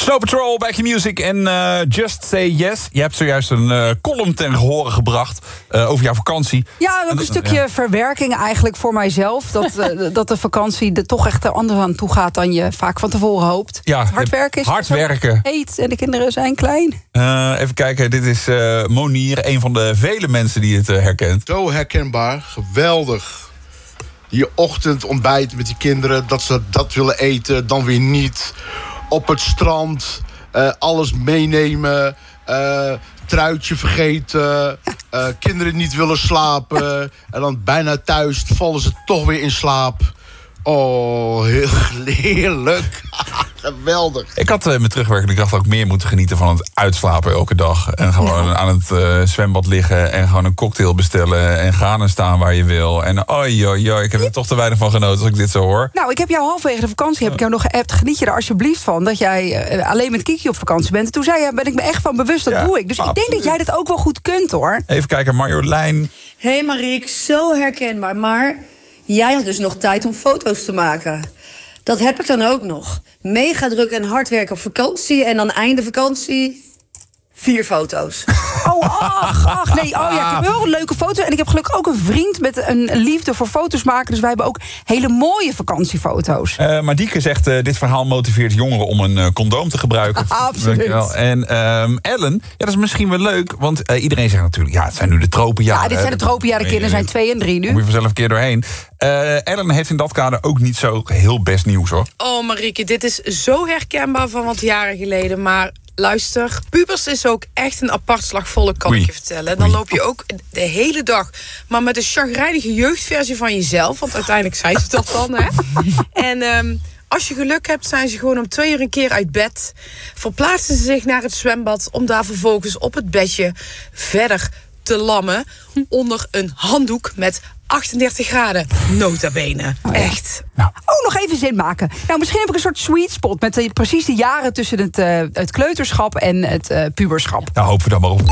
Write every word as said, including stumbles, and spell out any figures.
Snow Patrol, Back in Music en uh, Just Say Yes. Je hebt zojuist een uh, column ten gehore gebracht uh, over jouw vakantie. Ja, ook een stukje ja. verwerking eigenlijk voor mijzelf. Dat, uh, dat de vakantie er toch echt anders aan toe gaat dan je vaak van tevoren hoopt. Ja, hard werken is hard werken. Heet en de kinderen zijn klein. Uh, even kijken, dit is uh, Monier, een van de vele mensen die het uh, herkent. Zo herkenbaar, geweldig. Je ochtendontbijt met die kinderen, dat ze dat willen eten, dan weer niet. Op het strand, uh, alles meenemen, uh, truitje vergeten, uh, kinderen niet willen slapen. En dan bijna thuis vallen ze toch weer in slaap. Oh, heel heerlijk. Geweldig. Ik had uh, met terugwerkende kracht ook meer moeten genieten van het uitslapen elke dag. En gewoon ja. aan het uh, zwembad liggen en gewoon een cocktail bestellen. En gaan en staan waar je wil. En oi, oi, oi, ik heb er toch te weinig van genoten als ik dit zo hoor. Nou, ik heb jou halverwege de vakantie heb ik jou nog geappt. Geniet je er alsjeblieft van dat jij uh, alleen met Kiki op vakantie bent. En toen zei je, ben ik me echt van bewust, dat ja, doe ik. Dus absoluut. Ik denk dat jij dat ook wel goed kunt hoor. Even kijken, Marjolein. Hé hey Mariek, zo herkenbaar. Maar jij had dus nog tijd om foto's te maken. Dat heb ik dan ook nog. Mega druk en hard werken op vakantie. En dan einde vakantie, vier foto's. Oh, ach, ach, nee. Oh ja, ik heb wel een leuke foto's. En ik heb gelukkig ook een vriend met een liefde voor foto's maken. Dus wij hebben ook hele mooie vakantiefoto's. Uh, maar Dieke zegt, uh, dit verhaal motiveert jongeren om een uh, condoom te gebruiken. Absoluut. En um, Ellen, ja, dat is misschien wel leuk. Want uh, iedereen zegt natuurlijk, ja, het zijn nu de tropenjaren. Ja, dit zijn de tropenjaren. De kinderen zijn twee en drie nu. Kom je vanzelf een keer doorheen. Uh, Ellen heeft in dat kader ook niet zo heel best nieuws, hoor. Oh, Marieke, dit is zo herkenbaar van wat jaren geleden. Maar luister, pubers is ook echt een apart slagvolk, kan Oei. ik je vertellen. Dan Oei. loop je ook de hele dag maar met een chagrijnige jeugdversie van jezelf. Want uiteindelijk zijn ze dat dan, hè? En um, als je geluk hebt, zijn ze gewoon om twee uur een keer uit bed. Verplaatsen ze zich naar het zwembad om daar vervolgens op het bedje verder te lammen onder een handdoek met achtendertig graden, nota bene. Oh ja. Echt. Nou. Oh, nog even zin maken. Nou, misschien heb ik een soort sweet spot met de, precies de jaren tussen het, uh, het kleuterschap en het uh, puberschap. Nou, hopen we dan maar op.